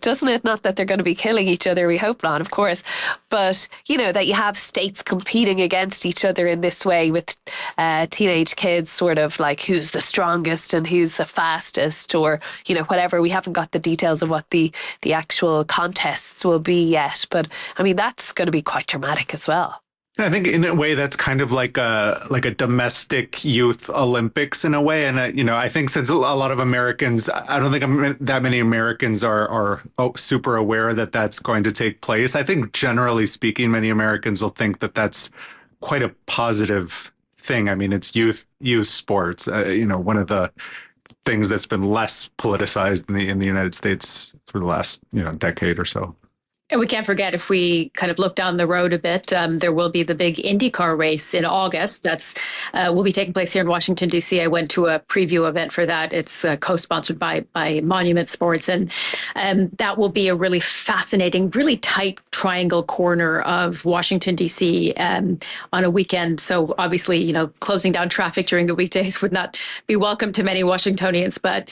doesn't it? Not that they're going to be killing each other. We hope not, of course. But, that you have states competing against each other in this way with teenage kids sort of like who's the strongest and who's the fastest or, whatever. We haven't got the details of what the actual contests will be yet. But, I mean, that's going to be quite dramatic as well. I think in a way that's kind of like a domestic youth Olympics in a way. And, I think since a lot of Americans, I don't think that many Americans are super aware that that's going to take place. I think generally speaking, many Americans will think that that's quite a positive thing. I mean, it's youth sports, one of the things that's been less politicized in the United States for the last, decade or so. And we can't forget, if we kind of look down the road a bit, there will be the big IndyCar race in August. That's will be taking place here in Washington, D.C. I went to a preview event for that. It's co-sponsored by Monument Sports. And that will be a really fascinating, really tight triangle corner of Washington, D.C. On a weekend. So obviously, closing down traffic during the weekdays would not be welcome to many Washingtonians. But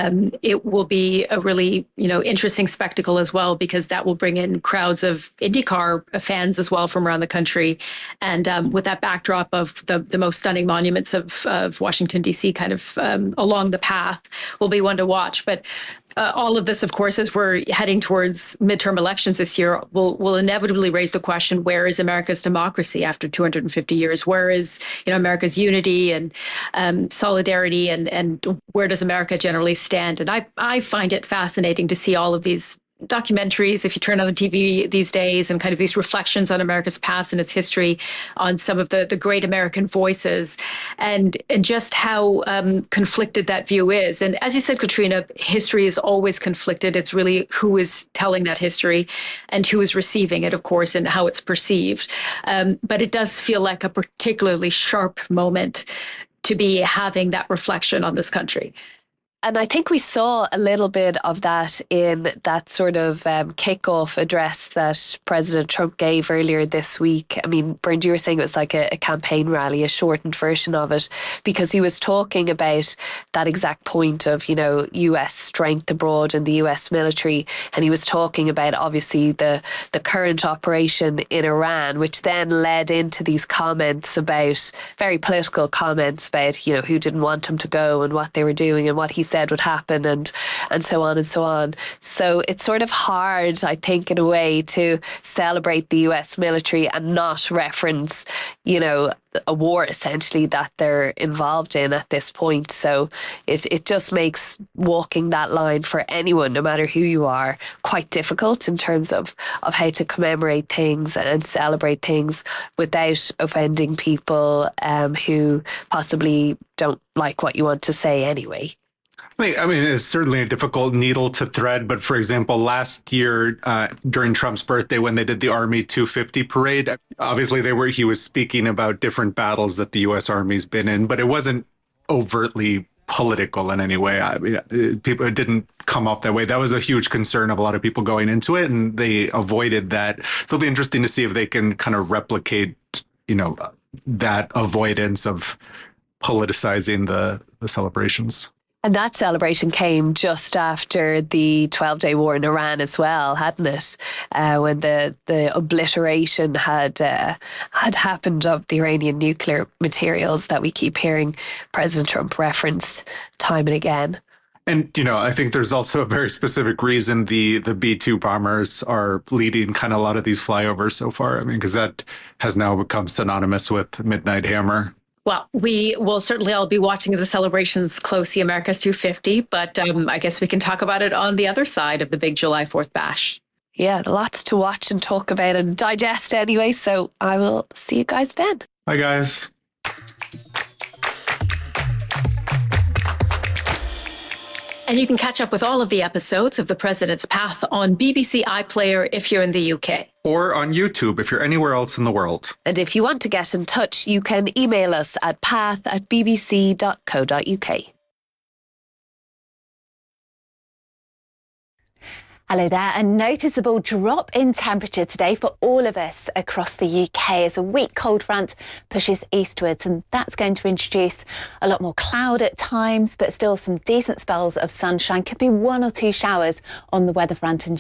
it will be a really, interesting spectacle as well, because that will bring in crowds of IndyCar fans as well from around the country. And with that backdrop of the most stunning monuments of Washington, D.C. kind of along the path, will be one to watch. But all of this, of course, as we're heading towards midterm elections this year, will inevitably raise the question, where is America's democracy after 250 years? Where is America's unity and solidarity, and where does America generally stand? And I find it fascinating to see all of these documentaries, if you turn on the TV these days, and kind of these reflections on America's past and its history, on some of the great American voices, and just how conflicted that view is. And as you said, Katrina, history is always conflicted. It's really who is telling that history and who is receiving it, of course, and how it's perceived. But it does feel like a particularly sharp moment to be having that reflection on this country. And I think we saw a little bit of that in that sort of kickoff address that President Trump gave earlier this week. I mean, Brenda, you were saying it was like a campaign rally, a shortened version of it, because he was talking about that exact point of, US strength abroad and the US military. And he was talking about, obviously, the current operation in Iran, which then led into these comments about, very political comments about, who didn't want him to go and what they were doing and what he said would happen and so on and so on. So it's sort of hard, I think, in a way, to celebrate the US military and not reference, a war essentially that they're involved in at this point. So it just makes walking that line for anyone, no matter who you are, quite difficult in terms of how to commemorate things and celebrate things without offending people who possibly don't like what you want to say anyway. I mean, it's certainly a difficult needle to thread. But for example, last year during Trump's birthday, when they did the Army 250 parade, obviously he was speaking about different battles that the U.S. Army's been in, but it wasn't overtly political in any way. I mean, it didn't come off that way. That was a huge concern of a lot of people going into it, and they avoided that. So it'll be interesting to see if they can kind of replicate, that avoidance of politicizing the celebrations. And that celebration came just after the 12-day war in Iran as well, hadn't it? When the obliteration had happened of the Iranian nuclear materials that we keep hearing President Trump reference time and again. And, I think there's also a very specific reason the B-2 bombers are leading kind of a lot of these flyovers so far. I mean, because that has now become synonymous with Midnight Hammer. Well, we will certainly all be watching the celebrations closely, America's 250, but I guess we can talk about it on the other side of the big July 4th bash. Yeah, lots to watch and talk about and digest anyway, so I will see you guys then. Bye, guys. And you can catch up with all of the episodes of The President's Path on BBC iPlayer if you're in the UK. Or on YouTube if you're anywhere else in the world. And if you want to get in touch, you can email us at path@bbc.co.uk. Hello there. A noticeable drop in temperature today for all of us across the UK as a weak cold front pushes eastwards, and that's going to introduce a lot more cloud at times, but still some decent spells of sunshine. Could be one or two showers on the weather front and